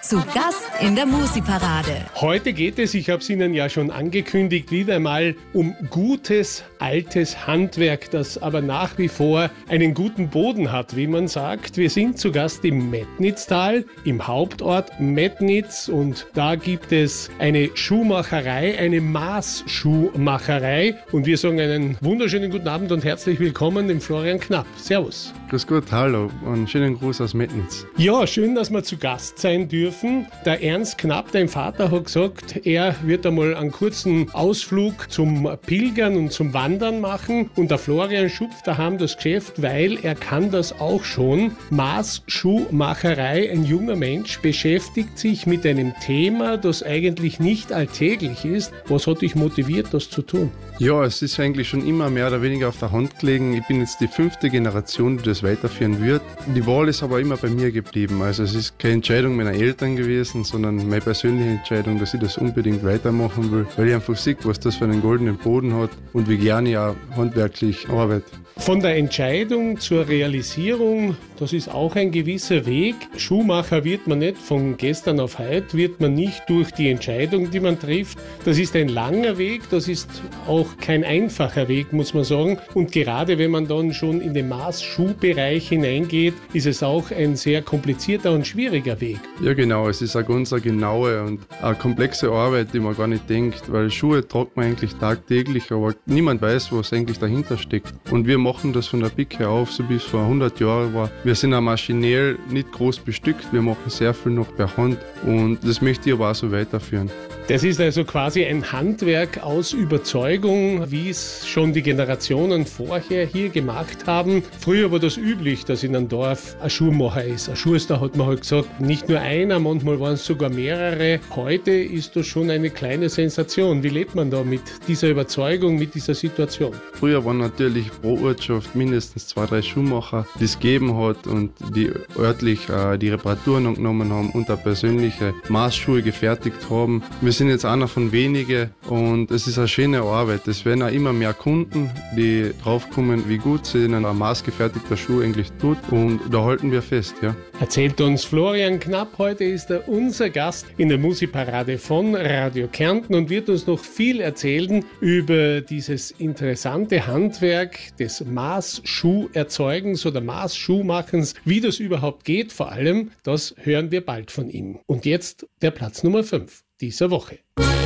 Zu Gast in der Musi-Parade. Heute geht es, ich habe es Ihnen ja schon angekündigt, wieder einmal um gutes, altes Handwerk, das aber nach wie vor einen guten Boden hat, wie man sagt. Wir sind zu Gast im Metnitztal, im Hauptort Metnitz, und da gibt es eine Schuhmacherei, eine Maßschuhmacherei, und wir sagen einen wunderschönen guten Abend und herzlich willkommen dem Florian Knapp. Servus. Grüß Gott, hallo und schönen Gruß aus Metnitz. Ja, schön, dass wir zu Gast sein dürfen. Der Ernst Knapp, dein Vater, hat gesagt, er wird einmal einen kurzen Ausflug zum Pilgern und zum Wandern machen, und der Florian schupft daheim das Geschäft, weil er kann das auch schon. Maßschuhmacherei, ein junger Mensch, beschäftigt sich mit einem Thema, das eigentlich nicht alltäglich ist. Was hat dich motiviert, das zu tun? Ja, es ist eigentlich schon immer mehr oder weniger auf der Hand gelegen. Ich bin jetzt die 5. Generation, die das weiterführen wird. Die Wahl ist aber immer bei mir geblieben. Also es ist keine Entscheidung meiner Eltern gewesen, sondern meine persönliche Entscheidung, dass ich das unbedingt weitermachen will, weil ich einfach sehe, was das für einen goldenen Boden hat und wie gerne ich auch handwerklich arbeite. Von der Entscheidung zur Realisierung, das ist auch ein gewisser Weg. Schuhmacher wird man nicht von gestern auf heute, wird man nicht durch die Entscheidung, die man trifft. Das ist ein langer Weg, das ist auch kein einfacher Weg, muss man sagen. Und gerade wenn man dann schon in den Maßschuhbereich hineingeht, ist es auch ein sehr komplizierter und schwieriger Weg. Ja genau, es ist eine ganz genaue und eine komplexe Arbeit, die man gar nicht denkt, weil Schuhe tragt man eigentlich tagtäglich, aber niemand weiß, was eigentlich dahinter steckt. Und wir machen das von der Pike auf, so wie es vor 100 Jahren war. Wir sind auch maschinell nicht groß bestückt, wir machen sehr viel noch per Hand, und das möchte ich aber auch so weiterführen. Das ist also quasi ein Handwerk aus Überzeugung, wie es schon die Generationen vorher hier gemacht haben. Früher war das üblich, dass in einem Dorf ein Schuhmacher ist. Ein Schuster hat man halt gesagt, nicht nur einer, manchmal waren es sogar mehrere. Heute ist das schon eine kleine Sensation. Wie lebt man da mit dieser Überzeugung, mit dieser Situation? Früher waren natürlich pro Ortschaft mindestens 2, 3 Schuhmacher, die es gegeben hat und die örtlich die Reparaturen genommen haben und auch persönliche Maßschuhe gefertigt haben. Wir sind jetzt einer von wenigen, und es ist eine schöne Arbeit. Es werden auch immer mehr Kunden, die draufkommen, wie gut sie ein maßgefertigter Schuh eigentlich tut, und da halten wir fest, ja. Erzählt uns Florian Knapp. Heute ist er unser Gast in der Musi-Parade von Radio Kärnten und wird uns noch viel erzählen über dieses interessante Handwerk des Maßschuherzeugens oder Maßschuhmachens, wie das überhaupt geht vor allem. Das hören wir bald von ihm. Und jetzt der Platz Nummer 5 dieser Woche.